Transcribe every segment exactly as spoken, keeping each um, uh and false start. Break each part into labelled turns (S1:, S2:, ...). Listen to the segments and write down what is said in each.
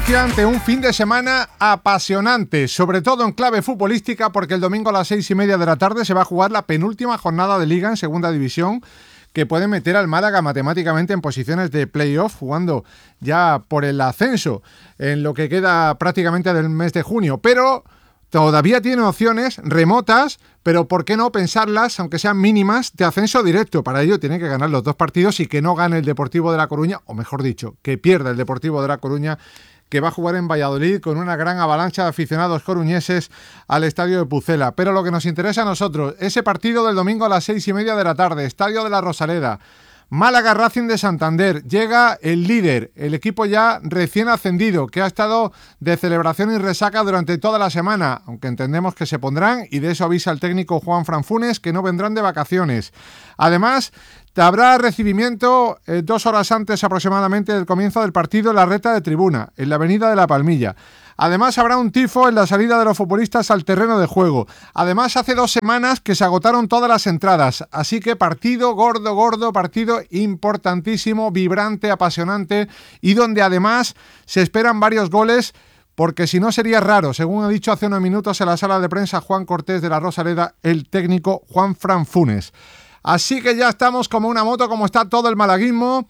S1: Valencia ante un fin de semana apasionante, sobre todo en clave futbolística, porque el domingo a las seis y media de la tarde se va a jugar la penúltima jornada de Liga en Segunda División, que puede meter al Málaga matemáticamente en posiciones de playoff, jugando ya por el ascenso en lo que queda prácticamente del mes de junio. Pero todavía tiene opciones remotas, pero ¿por qué no pensarlas, aunque sean mínimas, de ascenso directo? Para ello tiene que ganar los dos partidos y que no gane el Deportivo de La Coruña, o mejor dicho, que pierda el Deportivo de La Coruña, que va a jugar en Valladolid con una gran avalancha de aficionados coruñeses al estadio de Pucela. Pero lo que nos interesa a nosotros, ese partido del domingo a las seis y media de la tarde, estadio de la Rosaleda, Málaga Racing de Santander. Llega el líder, el equipo ya recién ascendido, que ha estado de celebración y resaca durante toda la semana, aunque entendemos que se pondrán, y de eso avisa el técnico Juan Franfunes, que no vendrán de vacaciones. Además, habrá recibimiento eh, dos horas antes aproximadamente del comienzo del partido en la recta de tribuna, en la avenida de La Palmilla. Además, habrá un tifo en la salida de los futbolistas al terreno de juego. Además, hace dos semanas que se agotaron todas las entradas. Así que partido gordo, gordo, partido importantísimo, vibrante, apasionante, y donde además se esperan varios goles, porque si no sería raro, según ha dicho hace unos minutos en la sala de prensa Juan Cortés de la Rosaleda, el técnico Juan Franfunes. Así que ya estamos como una moto, como está todo el malaguismo.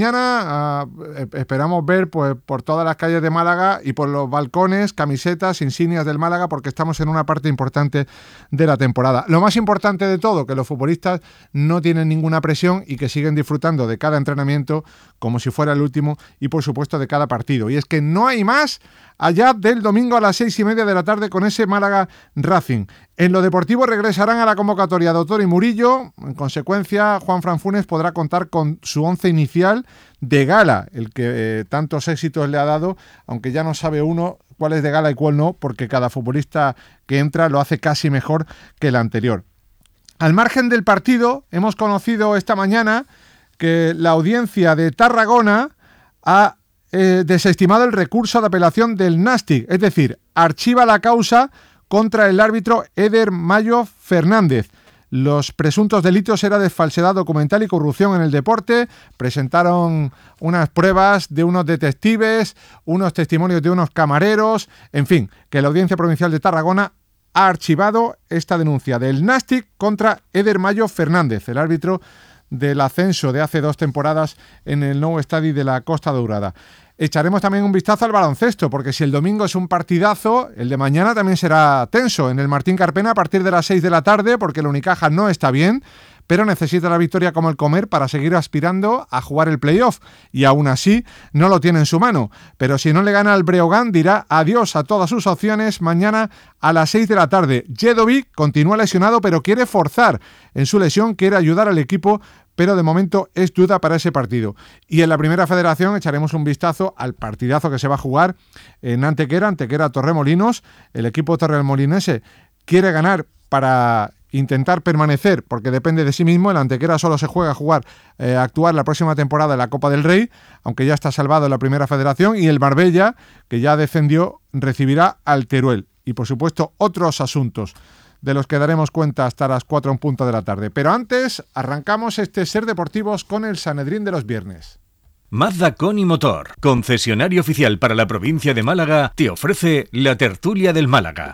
S1: Mañana uh, esperamos ver pues, por todas las calles de Málaga y por los balcones, camisetas, insignias del Málaga, porque estamos en una parte importante de la temporada. Lo más importante de todo, que los futbolistas no tienen ninguna presión y que siguen disfrutando de cada entrenamiento como si fuera el último, y por supuesto de cada partido. Y es que no hay más allá del domingo a las seis y media de la tarde con ese Málaga Racing. En lo deportivo regresarán a la convocatoria Doctor y Murillo. En consecuencia, Juan Franfunes podrá contar con su once inicial de gala, el que eh, tantos éxitos le ha dado, aunque ya no sabe uno cuál es de gala y cuál no, porque cada futbolista que entra lo hace casi mejor que el anterior. Al margen del partido, hemos conocido esta mañana que la audiencia de Tarragona ha eh, desestimado el recurso de apelación del Nàstic, es decir, archiva la causa contra el árbitro Eder Mayo Fernández. Los presuntos delitos eran de falsedad documental y corrupción en el deporte. Presentaron unas pruebas de unos detectives, unos testimonios de unos camareros, en fin, que la Audiencia Provincial de Tarragona ha archivado esta denuncia del Nàstic contra Eder Mayo Fernández, el árbitro del ascenso de hace dos temporadas en el nou estadi de la Costa Daurada. Echaremos también un vistazo al baloncesto, porque si el domingo es un partidazo, el de mañana también será tenso en el Martín Carpena a partir de las seis de la tarde, porque el Unicaja no está bien, pero necesita la victoria como el comer para seguir aspirando a jugar el playoff, y aún así no lo tiene en su mano. Pero si no le gana al Breogán, dirá adiós a todas sus opciones mañana a las seis de la tarde. Jedovic continúa lesionado, pero quiere forzar en su lesión, quiere ayudar al equipo, pero de momento es duda para ese partido. Y en la Primera Federación echaremos un vistazo al partidazo que se va a jugar en Antequera, Antequera Torremolinos. El equipo torremolinense quiere ganar para intentar permanecer, porque depende de sí mismo. El Antequera solo se juega a jugar, eh, actuar la próxima temporada en la Copa del Rey, aunque ya está salvado en la Primera Federación, y el Marbella, que ya descendió, recibirá al Teruel. Y por supuesto otros asuntos de los que daremos cuenta hasta las cuatro en punto de la tarde. Pero antes, arrancamos este Ser Deportivos con el Sanedrín de los viernes.
S2: Mazda Con y Motor, concesionario oficial para la provincia de Málaga, te ofrece la tertulia del Málaga.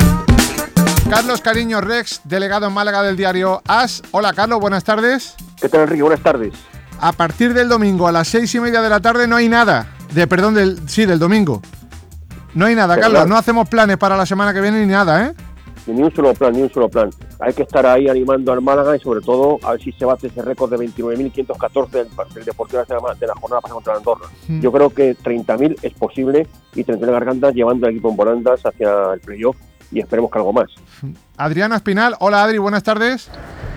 S1: Carlos Cariño Rex, delegado en Málaga del diario As. Hola Carlos, buenas tardes.
S3: ¿Qué tal, Enrique? Buenas tardes.
S1: A partir del domingo a las seis y media de la tarde no hay nada. De perdón, del sí, del domingo. No hay nada, Pero Carlos, claro. No hacemos planes para la semana que viene ni nada, ¿eh?
S3: Ni un solo plan, ni un solo plan. Hay que estar ahí animando al Málaga y sobre todo a ver si se bate ese récord de veintinueve mil quinientos catorce del, del Deportivo de la jornada pasada contra la Andorra. Mm. Yo creo que treinta mil es posible y treinta mil gargantas llevando al equipo en volandas hacia el playoff y esperemos que algo más.
S1: Adriana Espinal, hola Adri, buenas tardes.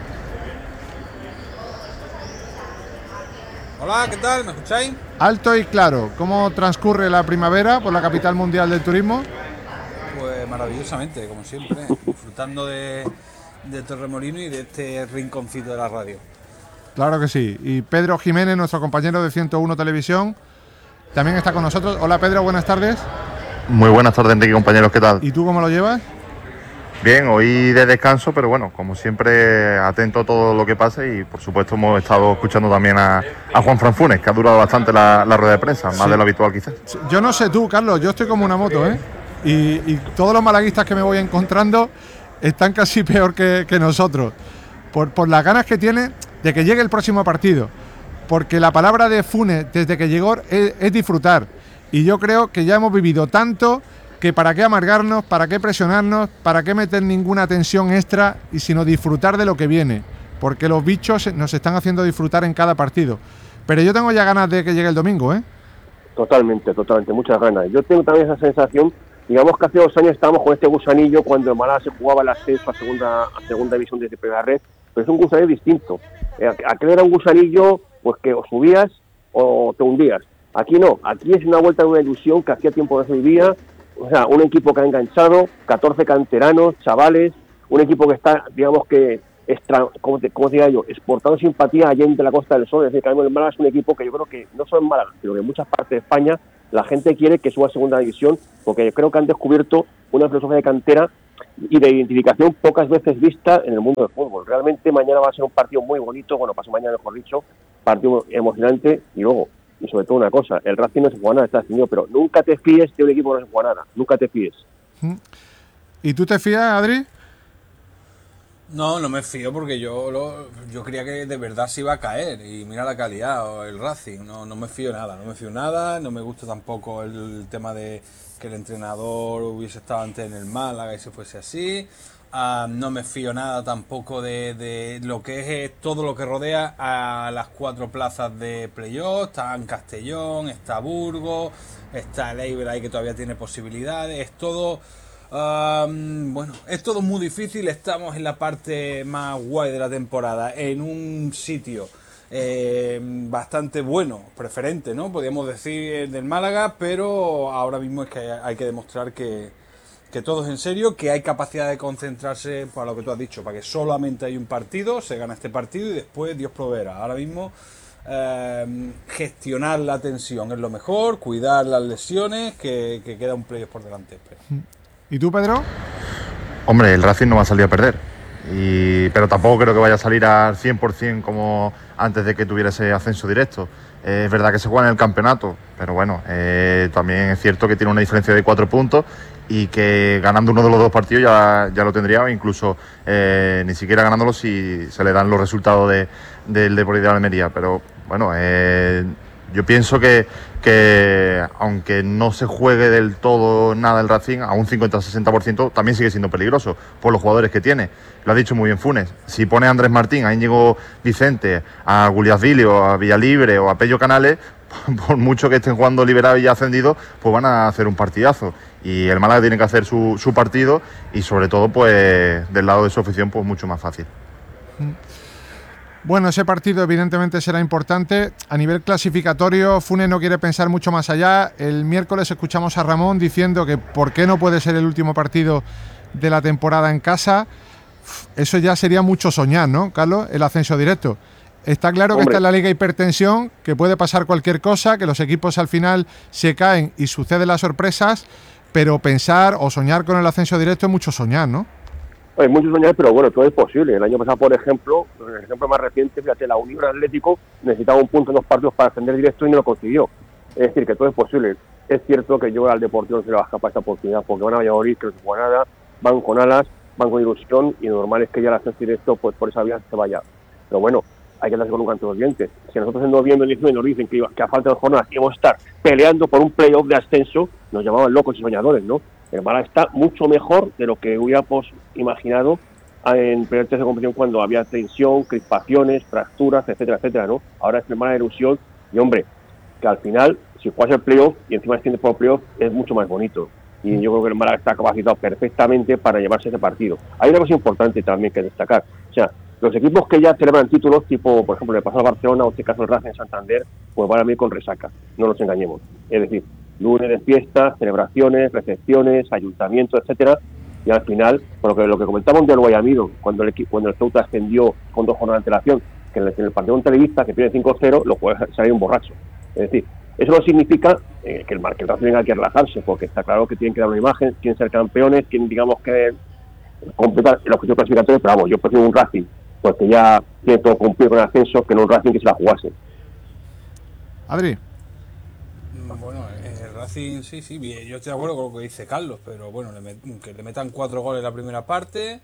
S4: Hola, ¿qué tal? ¿Me escucháis?
S1: Alto y claro. ¿Cómo transcurre la primavera por la capital mundial del turismo?
S4: Pues maravillosamente, como siempre, disfrutando de, de Torremolinos y de este rinconcito de la radio.
S1: Claro que sí. Y Pedro Jiménez, nuestro compañero de ciento uno Televisión, también está con nosotros. Hola Pedro, buenas tardes.
S5: Muy buenas tardes, Enrique, compañeros, ¿qué tal?
S1: ¿Y tú cómo lo llevas?
S5: Bien, hoy de descanso, pero bueno, como siempre, atento a todo lo que pase y por supuesto hemos estado escuchando también a, a Juanfran Funes, que ha durado bastante la, la rueda de prensa, más sí. de lo habitual quizás.
S1: Yo no sé tú, Carlos, yo estoy como una moto, ¿eh? Y, y todos los malaguistas que me voy encontrando están casi peor que, que nosotros, por, por las ganas que tiene de que llegue el próximo partido, porque la palabra de Funes desde que llegó es, es disfrutar, y yo creo que ya hemos vivido tanto que para qué amargarnos, para qué presionarnos, para qué meter ninguna tensión extra y sino disfrutar de lo que viene, porque los bichos nos están haciendo disfrutar en cada partido. Pero yo tengo ya ganas de que llegue el domingo, ¿eh?
S3: Totalmente, totalmente, muchas ganas. Yo tengo también esa sensación, digamos que hace dos años estábamos con este gusanillo cuando en Málaga se jugaba el ascenso a segunda, a segunda división desde primera red, pero es un gusanillo distinto. Aquel era un gusanillo pues que o subías o te hundías. Aquí no, aquí es una vuelta de una ilusión que hacía tiempo que se vivía. O sea, un equipo que ha enganchado, catorce canteranos, chavales, un equipo que está, digamos que, extra, ¿cómo, te, cómo te diría yo?, exportando simpatía allá de la Costa del Sol. Es decir, que el Málaga es un equipo que yo creo que, no solo en Málaga, sino que en muchas partes de España, la gente quiere que suba a segunda división, porque yo creo que han descubierto una filosofía de cantera y de identificación pocas veces vista en el mundo del fútbol. Realmente mañana va a ser un partido muy bonito, bueno, pasó mañana mejor dicho, partido emocionante, y luego, y sobre todo una cosa, el Racing no se juega nada, está definido, pero nunca te fíes de un equipo que no se juega nada, nunca te fíes.
S1: ¿Y tú te fías, Adri?
S4: No, no me fío porque yo lo, yo creía que de verdad se iba a caer y mira la calidad, el Racing, no, no me fío nada, no me fío nada, no me gusta tampoco el, el tema de que el entrenador hubiese estado antes en el Málaga y se fuese así. Uh, no me fío nada tampoco de, de lo que es todo lo que rodea a las cuatro plazas de playoff. Está en Castellón, está Burgos, está el Eibar ahí que todavía tiene posibilidades. Es todo, uh, bueno, es todo muy difícil. Estamos en la parte más guay de la temporada, en un sitio eh, bastante bueno, preferente, ¿no? Podríamos decir del Málaga, pero ahora mismo es que hay, hay que demostrar que que todo es en serio, que hay capacidad de concentrarse para lo que tú has dicho, para que solamente hay un partido, se gana este partido y después Dios proveerá. Ahora mismo eh, gestionar la tensión es lo mejor, cuidar las lesiones, que, que queda un playoff por delante. Espero.
S1: ¿Y tú, Pedro?
S5: Hombre, el Racing no va a salir a perder, y, pero tampoco creo que vaya a salir al cien por ciento como antes de que tuviera ese ascenso directo. Eh, es verdad que se juega en el campeonato, pero bueno, eh, también es cierto que tiene una diferencia de cuatro puntos y que ganando uno de los dos partidos ya, ya lo tendría, o incluso eh, ni siquiera ganándolo si se le dan los resultados de, del Deportivo de Almería. Pero bueno, eh, yo pienso que, que aunque no se juegue del todo nada el Racing, a un cincuenta a sesenta por ciento también sigue siendo peligroso por los jugadores que tiene. Lo ha dicho muy bien Funes. Si pone a Andrés Martín, a Íñigo Vicente, a Guliasvilio, a Villalibre o a Pello Canales, por mucho que estén jugando liberados y ya ascendidos, pues van a hacer un partidazo. Y el Málaga tiene que hacer su, su partido y sobre todo pues del lado de su afición pues mucho más fácil.
S1: Bueno, ese partido evidentemente será importante. A nivel clasificatorio, Funes no quiere pensar mucho más allá. El miércoles escuchamos a Ramón diciendo que por qué no puede ser el último partido de la temporada en casa. Eso ya sería mucho soñar, ¿no, Carlos? El ascenso directo. Está claro que Hombre. está en la Liga Hipertensión, que puede pasar cualquier cosa, que los equipos al final se caen y suceden las sorpresas, pero pensar o soñar con el ascenso directo es mucho soñar, ¿no?
S3: Hay mucho soñar, pero bueno, todo es posible. El año pasado, por ejemplo, el ejemplo más reciente, fíjate, la Unión Atlético necesitaba un punto en dos partidos para ascender directo y no lo consiguió. Es decir, que todo es posible. Es cierto que yo al Deportivo no se le va a escapar esta oportunidad, porque van a Valladolid, que no se juega nada, van con alas, van con ilusión, y lo normal es que ya el ascenso directo, pues por esa vía se vaya. Pero bueno, hay que darse con un canto de los dientes. Si a nosotros en noviembre y diciembre nos dicen que, iba, que a falta de jornadas íbamos a estar peleando por un playoff de ascenso, nos llamaban locos y soñadores, ¿no? El Málaga está mucho mejor de lo que hubiéramos imaginado en primer tercio de competición, cuando había tensión, crispaciones, fracturas, etcétera, etcétera, ¿no? Ahora es el Málaga de ilusión, y hombre, que al final, si juegas el playoff y encima extiendes por el playoff, es mucho más bonito. Y yo creo que el Málaga está capacitado perfectamente para llevarse ese partido. Hay una cosa importante también que destacar. O sea, los equipos que ya celebran títulos, tipo, por ejemplo, le pasó a Barcelona o en este caso el Racing Santander, pues van a venir con resaca, no nos engañemos. Es decir, lunes de fiestas, celebraciones, recepciones, ayuntamientos, etcétera, y al final, por lo que, lo que comentamos del Guayamido, cuando el cuando el Ceuta ascendió con dos jornadas de antelación, que en el, en el partido con Televista, que pierde cinco cero, lo puede salir un borracho. Es decir, eso no significa eh, que el que el Racing tenga que relajarse, porque está claro que tienen que dar una imagen, quieren ser campeones, quieren, digamos, que completar el objetivo clasificatorio, pero vamos, yo prefiero un Racing porque ya tiene todo cumplido con el ascenso que no un Racing que se la jugase.
S1: Adri.
S4: Bueno, el Racing sí, sí, bien, yo estoy de acuerdo con lo que dice Carlos, pero bueno, le met, que le metan cuatro goles en la primera parte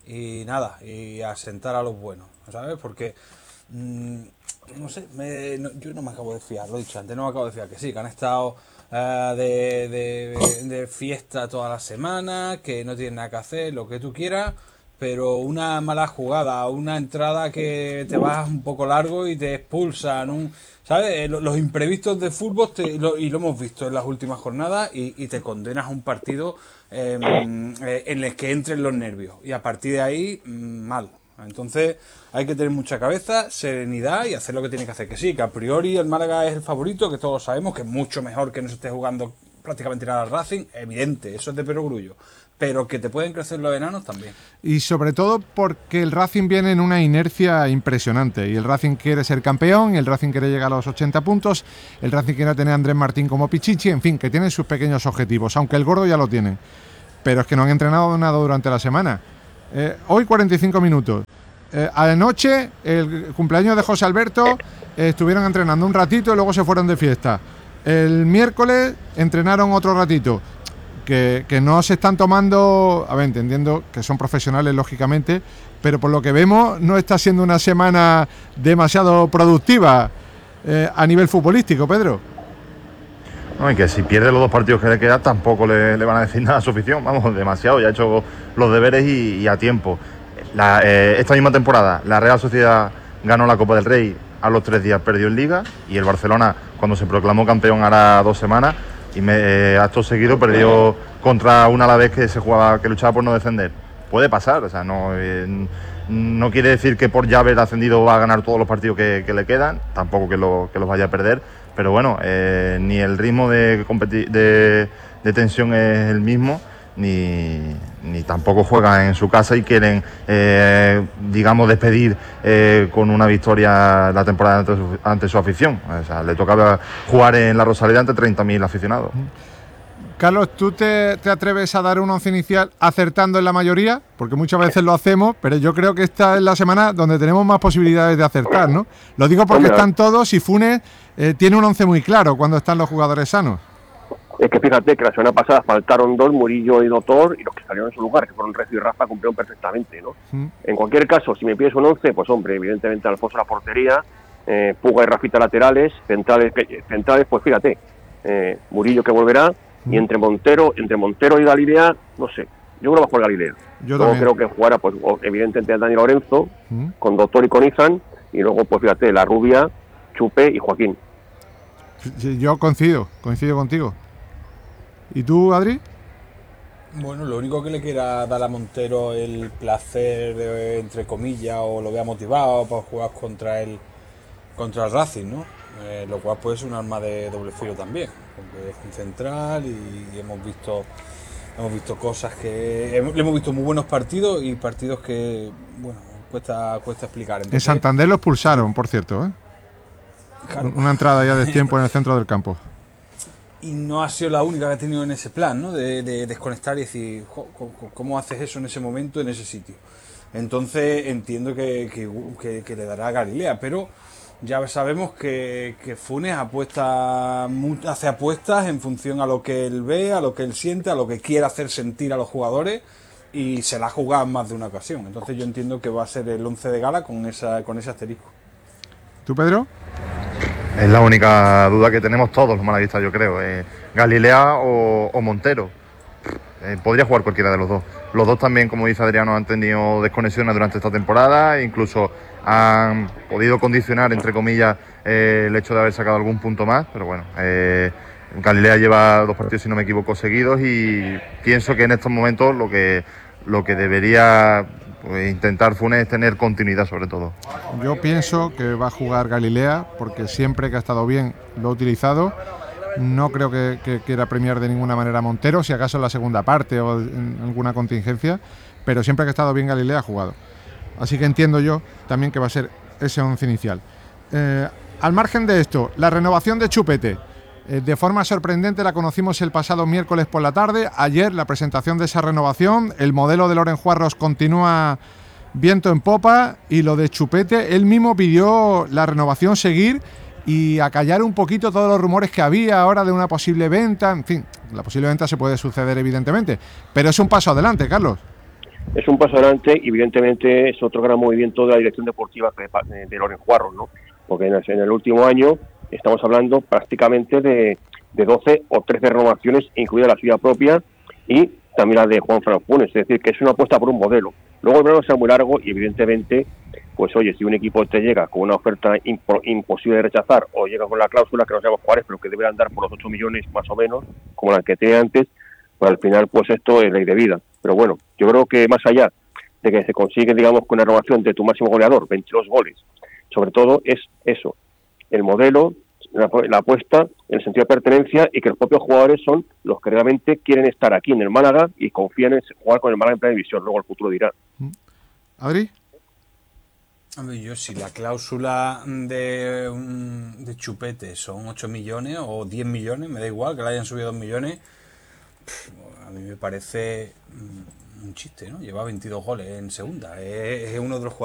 S4: y nada, y a sentar a los buenos, ¿sabes? Porque mmm, no sé, me, no, yo no me acabo de fiar, lo he dicho antes, no me acabo de fiar, que sí, que han estado uh, de, de, de fiesta toda la semana, que no tienen nada que hacer, lo que tú quieras, pero una mala jugada, una entrada que te vas un poco largo y te expulsan, un, ¿sabes? Los imprevistos de fútbol, te, lo, y lo hemos visto en las últimas jornadas, y, y te condenas a un partido eh, eh, en el que entren los nervios, y a partir de ahí, mal. Entonces hay que tener mucha cabeza, serenidad y hacer lo que tiene que hacer. Que sí, que a priori el Málaga es el favorito, que todos sabemos que es mucho mejor que no se esté jugando prácticamente nada al Racing, evidente, eso es de perogrullo, pero que te pueden crecer los enanos también.
S1: Y sobre todo porque el Racing viene en una inercia impresionante, y el Racing quiere ser campeón, y el Racing quiere llegar a los ochenta puntos, el Racing quiere tener a Andrés Martín como Pichichi, en fin, que tienen sus pequeños objetivos, aunque el gordo ya lo tiene, pero es que no han entrenado nada durante la semana. Eh, hoy cuarenta y cinco minutos. Eh, anoche, el cumpleaños de José Alberto, eh, estuvieron entrenando un ratito y luego se fueron de fiesta. El miércoles entrenaron otro ratito. Que, que no se están tomando, a ver, entendiendo que son profesionales lógicamente, pero por lo que vemos no está siendo una semana demasiado productiva eh, a nivel futbolístico, Pedro.
S5: No, y que si pierde los dos partidos que le quedan tampoco le, le van a decir nada a su afición, vamos, demasiado, ya ha hecho los deberes y, y a tiempo. La, eh, esta misma temporada la Real Sociedad ganó la Copa del Rey, a los tres días perdió en Liga, y el Barcelona, cuando se proclamó campeón hará dos semanas, y me, eh, acto seguido perdió contra un Alavés que se jugaba, que luchaba por no descender. Puede pasar, o sea, no, eh, no quiere decir que por ya haber ascendido va a ganar todos los partidos que, que le quedan, tampoco que, lo, que los vaya a perder, pero bueno, eh, ni el ritmo de, de, de tensión es el mismo, ni, ni tampoco juegan en su casa y quieren, eh, digamos, despedir eh, con una victoria la temporada ante su, ante su afición. O sea, le tocaba jugar en la Rosaleda ante treinta mil aficionados.
S1: Carlos, ¿tú te, te atreves a dar un once inicial acertando en la mayoría? Porque muchas veces lo hacemos, pero yo creo que esta es la semana donde tenemos más posibilidades de acertar, ¿no? Lo digo porque están todos y Funes eh, tiene un once muy claro cuando están los jugadores sanos.
S3: Es que fíjate que la semana pasada faltaron dos, Murillo y Doctor, y los que salieron en su lugar, que fueron Recio y Rafa, cumplieron perfectamente, ¿no? Mm. En cualquier caso, si me pides un once, pues hombre, evidentemente Alfonso la portería, eh, Puga y Rafita laterales, centrales, centrales pues fíjate, eh, Murillo que volverá, mm. y entre Montero, entre Montero y Galilea, no sé, yo creo que va a jugar Galilea. Yo luego creo que jugará, pues evidentemente Dani Lorenzo, mm. con Doctor y con Izan, y luego pues fíjate, La Rubia, Chupe y Joaquín.
S1: Yo coincido, coincido contigo. ¿Y tú, Adri?
S4: Bueno, lo único que le quiera dar a Montero el placer, de, entre comillas, o lo vea motivado para jugar contra el contra el Racing, ¿no? Eh, lo cual puede ser un arma de doble filo también, porque es un central y, y hemos visto hemos visto cosas que hemos, hemos visto muy buenos partidos y partidos que, bueno, cuesta cuesta explicar. Entonces,
S1: en Santander lo expulsaron, por cierto, ¿eh? Claro. Una entrada ya de tiempo en el centro del campo.
S4: Y no ha sido la única que ha tenido en ese plan, ¿no? De, de desconectar y decir, ¿cómo haces eso en ese momento, en ese sitio? Entonces entiendo que, que, que, que le dará a Galilea, pero ya sabemos que, que Funes apuesta, hace apuestas en función a lo que él ve, a lo que él siente, a lo que quiere hacer sentir a los jugadores, y se la ha jugado en más de una ocasión. Entonces yo entiendo que va a ser el once de gala con, esa, con ese asterisco.
S1: ¿Tú, Pedro?
S5: Es la única duda que tenemos todos los malaguistas, yo creo. Eh, Galilea o, o Montero. Eh, podría jugar cualquiera de los dos. Los dos también, como dice Adriano, han tenido desconexiones durante esta temporada. Incluso han podido condicionar, entre comillas, eh, el hecho de haber sacado algún punto más. Pero bueno, eh, Galilea lleva dos partidos, si no me equivoco, seguidos. Y pienso que en estos momentos lo que, lo que debería... pues intentar Funes es tener continuidad, sobre todo.
S1: Yo pienso que va a jugar Galilea porque siempre que ha estado bien lo ha utilizado. No creo que, que quiera premiar de ninguna manera a Montero, si acaso en la segunda parte o en alguna contingencia, pero siempre que ha estado bien Galilea ha jugado. Así que entiendo yo también que va a ser ese once inicial. Eh, al margen de esto, la renovación de Chupete. Eh, de forma sorprendente la conocimos el pasado miércoles por la tarde. Ayer la presentación de esa renovación. El modelo de Loren Juarros continúa viento en popa, y lo de Chupete, él mismo pidió la renovación seguir y acallar un poquito todos los rumores que había ahora de una posible venta. En fin, la posible venta se puede suceder evidentemente, pero es un paso adelante, Carlos.
S3: Es un paso adelante y evidentemente es otro gran movimiento de la dirección deportiva de, de Loren Juarros, ¿no? Porque en el, en el último año estamos hablando prácticamente de, de doce o trece renovaciones, incluida la suya propia y también la de Juan Fran Funes, es decir, que es una apuesta por un modelo. Luego el verano será muy largo y evidentemente, pues oye, si un equipo te llega con una oferta impo- imposible de rechazar o llega con la cláusula que no sabemos cuál es, pero que debe andar por los ocho millones más o menos, como la que tenía antes, pues al final pues esto es ley de vida. Pero bueno, yo creo que más allá de que se consigue, digamos, con una renovación de tu máximo goleador, veintidós goles, sobre todo es eso, el modelo, la, la apuesta en el sentido de pertenencia y que los propios jugadores son los que realmente quieren estar aquí en el Málaga y confían en jugar con el Málaga en primera división. Luego el futuro dirá.
S1: ¿Adri?
S4: A ver, yo si la cláusula de, de Chupete son ocho millones o diez millones, me da igual que le hayan subido dos millones, pff, a mí me parece un chiste, ¿no? Lleva veintidós goles en segunda, es, es uno de los jugadores